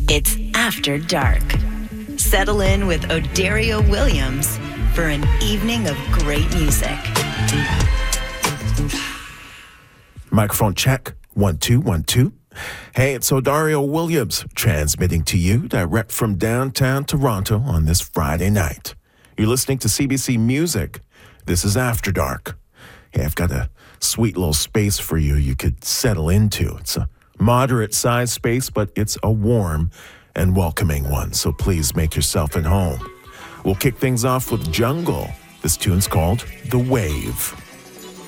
It's After Dark. Settle in with Odario Williams for an evening of great music. Microphone check. 1 2 1 2. Hey, it's Odario Williams transmitting to you direct from downtown Toronto on this Friday night. You're listening to CBC Music. This is After Dark. Hey, I've got a sweet little space for you could settle into. It's a moderate-sized space, but it's a warm and welcoming one, so please make yourself at home. We'll kick things off with Jungle. This tune's called The Wave.